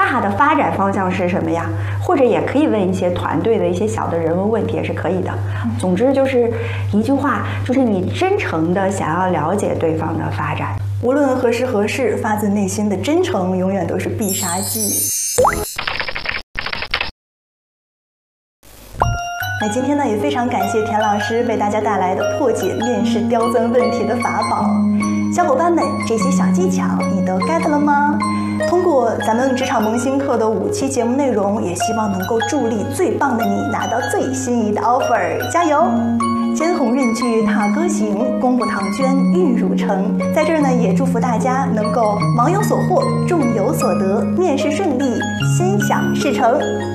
大的发展方向是什么呀？或者也可以问一些团队的一些小的人文问题也是可以的。总之就是一句话，就是你真诚的想要了解对方的发展， 无论何时何事，发自内心的真诚永远都是必杀技。那今天呢，也非常感谢田老师为大家带来的破解面试刁钻问题的法宝。小伙伴们，这些小技巧你都 get 了吗？通过咱们职场萌新课的5期节目内容，也希望能够助力最棒的你拿到最心仪的 offer， 加油！肩鸿闰绻踏歌行，功不唐捐玉汝成。在这儿呢，也祝福大家能够忙有所获，众有所得，面试顺利，心想事成。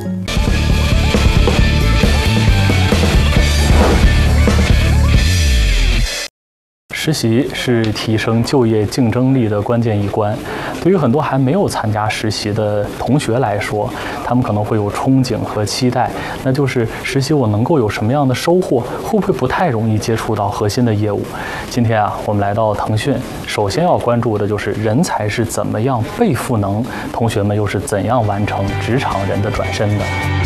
实习是提升就业竞争力的关键一关。对于很多还没有参加实习的同学来说，他们可能会有憧憬和期待，那就是实习我能够有什么样的收获？会不会不太容易接触到核心的业务？今天啊，我们来到腾讯，首先要关注的就是人才是怎么样被赋能，同学们又是怎样完成职场人的转身的。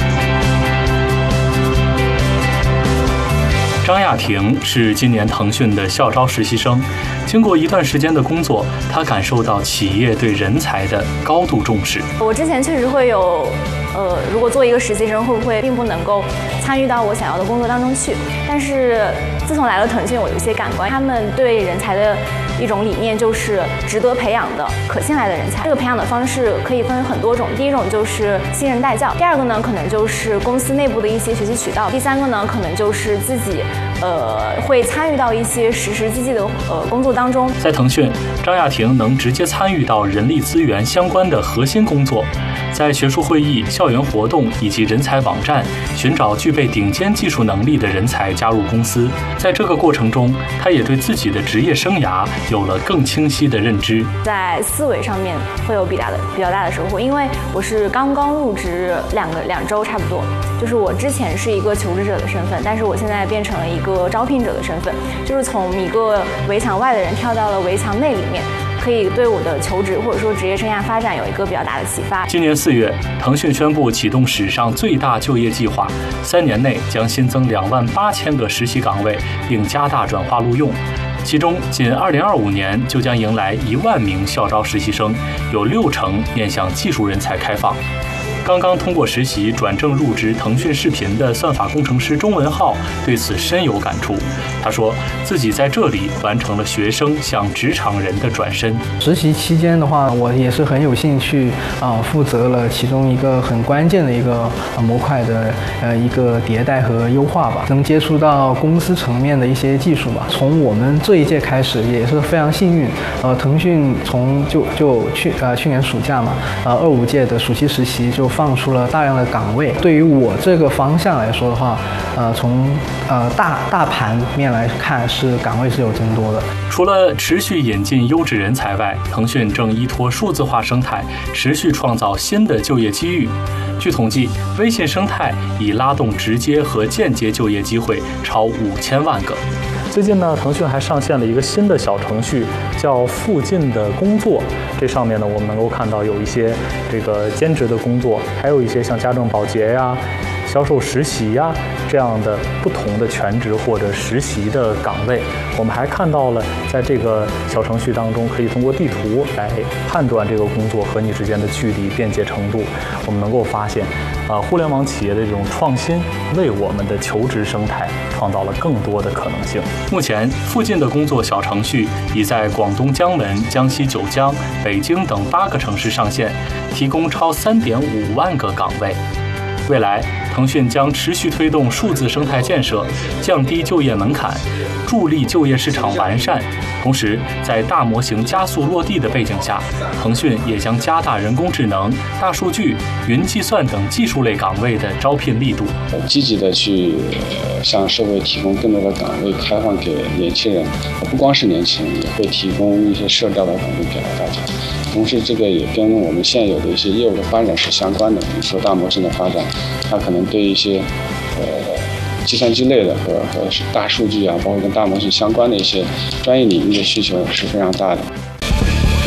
张亚婷是今年腾讯的校招实习生，经过一段时间的工作，她感受到企业对人才的高度重视。 我之前确实会有，如果做一个实习生，会不会并不能够参与到我想要的工作当中去？但是自从来了腾讯，我有一些感官，他们对人才的一种理念就是值得培养的、可信赖的人才。这个培养的方式可以分很多种，第一种就是新人带教，第二个呢可能就是公司内部的一些学习渠道，第三个呢可能就是自己会参与到一些实实际际的工作当中。 在腾讯，张亚婷能直接参与到人力资源相关的核心工作，在学术会议、校园活动以及人才网站寻找具备顶尖技术能力的人才加入公司。在这个过程中，他也对自己的职业生涯有了更清晰的认知， 在思维上面会有比较大的收获，因为我是刚刚入职两周差不多，就是我之前是一个求职者的身份，但是我现在变成了一个招聘者的身份，就是从一个围墙外的人跳到了围墙内里面，可以对我的求职或者说职业生涯发展有一个比较大的启发。 今年4月，腾讯宣布启动史上最大就业计划，3年内将新增28000个实习岗位，并加大转化录用。其中，仅2025年就将迎来1万名校招实习生，有60%面向技术人才开放。刚刚通过实习转正入职腾讯视频的算法工程师钟文浩对此深有感触。他说，自己在这里完成了学生向职场人的转身。 实习期间的话，我也是很有兴趣负责了其中一个很关键的一个模块的一个迭代和优化吧，能接触到公司层面的一些技术吧。从我们这一届开始也是非常幸运，腾讯从去年暑假嘛，25届的暑期实习就放出了大量的岗位。对于我这个方向来说的话，从大盘面来看，是岗位是有增多的。 除了持续引进优质人才外，腾讯正依托数字化生态，持续创造新的就业机遇。据统计，微信生态已拉动直接和间接就业机会超5000万个。最近呢，腾讯还上线了一个新的小程序，叫附近的工作。这上面呢，我们能够看到有一些这个兼职的工作，还有一些像家政保洁呀、销售实习呀这样的不同的全职或者实习的岗位。我们还看到了，在这个小程序当中，可以通过地图来判断这个工作和你之间的距离、便捷程度。我们能够发现，互联网企业的这种创新，为我们的求职生态创造了更多的可能性。目前，附近的工作小程序已在广东江门、江西九江、北京等8个城市上线，提供超3.5万个岗位。未来，腾讯将持续推动数字生态建设，降低就业门槛，助力就业市场完善。同时，在大模型加速落地的背景下，腾讯也将加大人工智能、大数据、云计算等技术类岗位的招聘力度， 积极的去向社会提供更多的岗位开放给年轻人，不光是年轻人，也会提供一些社调的岗位给到大家。同时，这个也跟我们现有的一些业务的发展是相关的。比如说大模型的发展，它可能对一些计算机类的和大数据啊，包括跟大模型相关的一些专业领域的需求是非常大的。